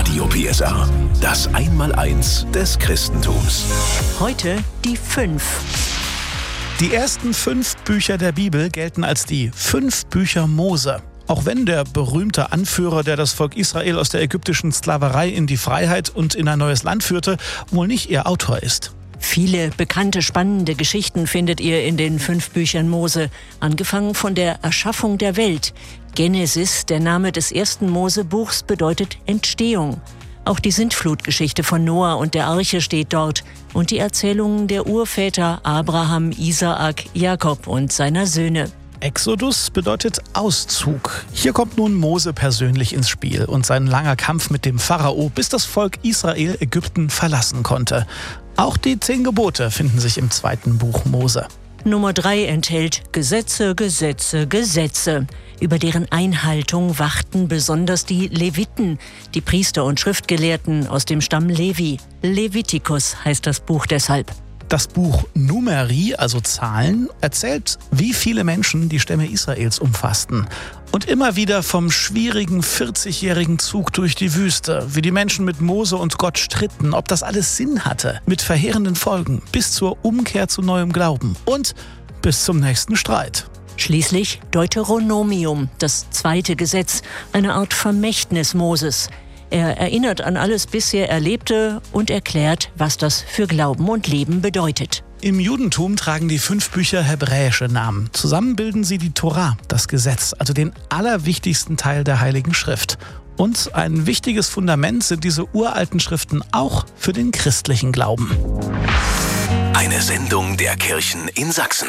Radio PSR, das Einmaleins des Christentums. Heute die 5. Die ersten 5 Bücher der Bibel gelten als die 5 Bücher Mose. Auch wenn der berühmte Anführer, der das Volk Israel aus der ägyptischen Sklaverei in die Freiheit und in ein neues Land führte, wohl nicht ihr Autor ist. Viele bekannte, spannende Geschichten findet ihr in den 5 Büchern Mose. Angefangen von der Erschaffung der Welt. Genesis, der Name des ersten Mose-Buchs, bedeutet Entstehung. Auch die Sintflutgeschichte von Noah und der Arche steht dort. Und die Erzählungen der Urväter Abraham, Isaak, Jakob und seiner Söhne. Exodus bedeutet Auszug. Hier kommt nun Mose persönlich ins Spiel und sein langer Kampf mit dem Pharao, bis das Volk Israel Ägypten verlassen konnte. Auch die 10 Gebote finden sich im 2. Buch Mose. Nummer 3 enthält Gesetze, Gesetze, Gesetze. Über deren Einhaltung wachten besonders die Leviten, die Priester und Schriftgelehrten aus dem Stamm Levi. Levitikus heißt das Buch deshalb. Das Buch Numeri, also Zahlen, erzählt, wie viele Menschen die Stämme Israels umfassten. Und immer wieder vom schwierigen 40-jährigen Zug durch die Wüste, wie die Menschen mit Mose und Gott stritten, ob das alles Sinn hatte, mit verheerenden Folgen, bis zur Umkehr zu neuem Glauben und bis zum nächsten Streit. Schließlich Deuteronomium, das 2. Gesetz, eine Art Vermächtnis Moses. Er erinnert an alles bisher Erlebte und erklärt, was das für Glauben und Leben bedeutet. Im Judentum tragen die 5 Bücher hebräische Namen. Zusammen bilden sie die Tora, das Gesetz, also den allerwichtigsten Teil der Heiligen Schrift. Und ein wichtiges Fundament sind diese uralten Schriften auch für den christlichen Glauben. Eine Sendung der Kirchen in Sachsen.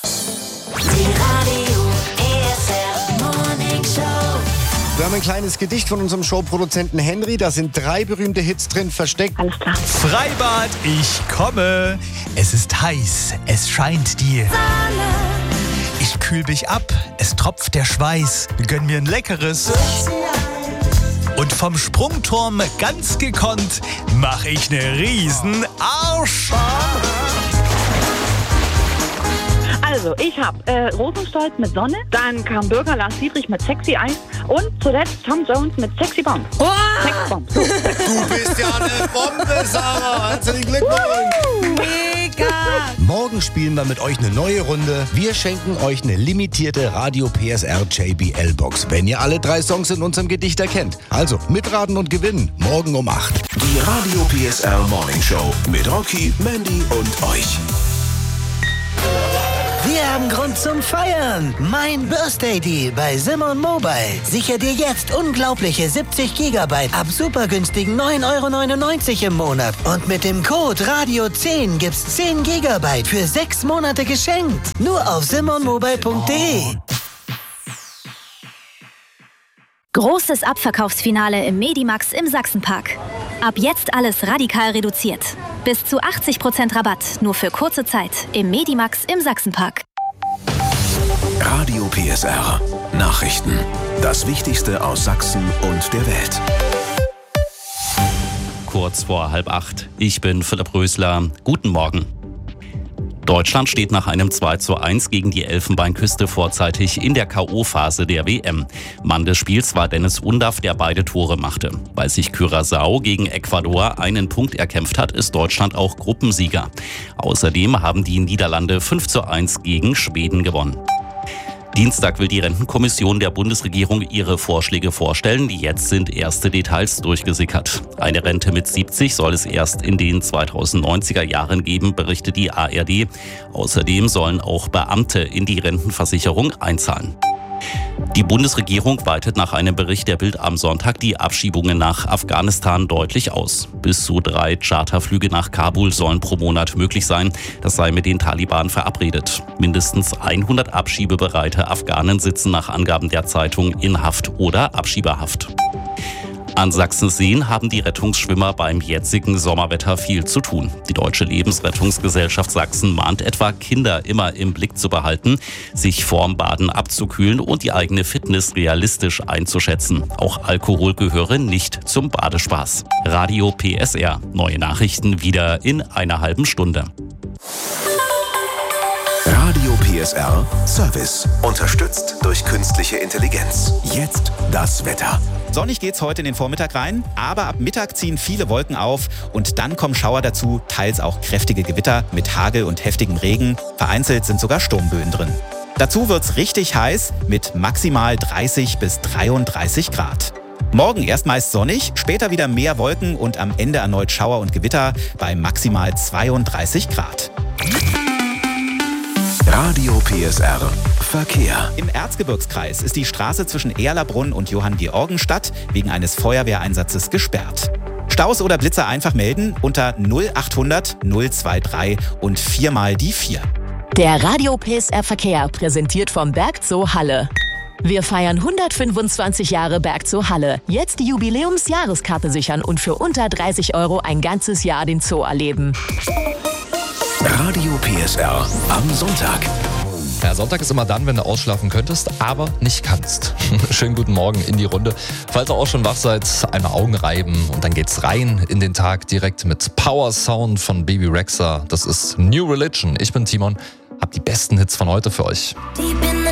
Wir haben ein kleines Gedicht von unserem Showproduzenten Henry. Da sind 3 berühmte Hits drin versteckt. Alles klar. Freibad, ich komme. Es ist heiß, es scheint die Sonne. Ich kühl mich ab, es tropft der Schweiß. Gönn mir ein leckeres. Und vom Sprungturm ganz gekonnt mach ich ne riesen Arsch. Also, ich habe Rosenstolz mit Sonne, dann kam Bürger Lars Dietrich mit Sexy Eis und zuletzt Tom Jones mit Sexy Bomb. Sexy Bomb. Du bist ja eine Bombe, Sarah. Herzlichen Glückwunsch. Mega! Morgen spielen wir mit euch eine neue Runde. Wir schenken euch eine limitierte Radio PSR JBL Box, wenn ihr alle 3 Songs in unserem Gedicht erkennt. Also, mitraten und gewinnen. Morgen um 8. Die Radio PSR Morning Show mit Rocky, Mandy und euch. Wir haben Grund zum Feiern. Mein Birthday Deal bei Simon Mobile. Sicher dir jetzt unglaubliche 70 GB ab super günstigen 9,99 € im Monat. Und mit dem Code Radio10 gibt's 10 GB für 6 Monate geschenkt. Nur auf simonmobile.de. Großes Abverkaufsfinale im Medimax im Sachsenpark. Ab jetzt alles radikal reduziert. Bis zu 80% Rabatt, nur für kurze Zeit im Medimax im Sachsenpark. Radio PSR. Nachrichten. Das Wichtigste aus Sachsen und der Welt. Kurz vor 7:30. Ich bin Philipp Rösler. Guten Morgen. Deutschland steht nach einem 2:1 gegen die Elfenbeinküste vorzeitig in der K.O.-Phase der WM. Mann des Spiels war Dennis Undaff, der beide Tore machte. Weil sich Curaçao gegen Ecuador einen Punkt erkämpft hat, ist Deutschland auch Gruppensieger. Außerdem haben die Niederlande 5:1 gegen Schweden gewonnen. Dienstag will die Rentenkommission der Bundesregierung ihre Vorschläge vorstellen. Jetzt sind erste Details durchgesickert. Eine Rente mit 70 soll es erst in den 2090er Jahren geben, berichtet die ARD. Außerdem sollen auch Beamte in die Rentenversicherung einzahlen. Die Bundesregierung weitet nach einem Bericht der Bild am Sonntag die Abschiebungen nach Afghanistan deutlich aus. Bis zu 3 Charterflüge nach Kabul sollen pro Monat möglich sein. Das sei mit den Taliban verabredet. Mindestens 100 abschiebebereite Afghanen sitzen nach Angaben der Zeitung in Haft oder Abschiebehaft. An Sachsens Seen haben die Rettungsschwimmer beim jetzigen Sommerwetter viel zu tun. Die Deutsche Lebensrettungsgesellschaft Sachsen mahnt etwa, Kinder immer im Blick zu behalten, sich vorm Baden abzukühlen und die eigene Fitness realistisch einzuschätzen. Auch Alkohol gehöre nicht zum Badespaß. Radio PSR. Neue Nachrichten wieder in einer halben Stunde. Radio PSR Service. Unterstützt durch künstliche Intelligenz. Jetzt das Wetter. Sonnig geht's heute in den Vormittag rein, aber ab Mittag ziehen viele Wolken auf und dann kommen Schauer dazu, teils auch kräftige Gewitter mit Hagel und heftigem Regen. Vereinzelt sind sogar Sturmböen drin. Dazu wird's richtig heiß mit maximal 30 bis 33 Grad. Morgen erst meist sonnig, später wieder mehr Wolken und am Ende erneut Schauer und Gewitter bei maximal 32 Grad. Radio PSR Verkehr. Im Erzgebirgskreis ist die Straße zwischen Erlabrunn und Johanngeorgenstadt wegen eines Feuerwehreinsatzes gesperrt. Staus oder Blitzer einfach melden unter 0800 023 und 4 mal die 4. Der Radio PSR Verkehr präsentiert vom Bergzoo Halle. Wir feiern 125 Jahre Bergzoo Halle. Jetzt die Jubiläumsjahreskarte sichern und für unter 30 € ein ganzes Jahr den Zoo erleben. Radio PSR am Sonntag. Ja, Sonntag ist immer dann, wenn du ausschlafen könntest, aber nicht kannst. Schönen guten Morgen in die Runde. Falls ihr auch schon wach seid, einmal Augen reiben und dann geht's rein in den Tag direkt mit Power Sound von Baby Rexha. Das ist New Religion. Ich bin Timon, hab die besten Hits von heute für euch.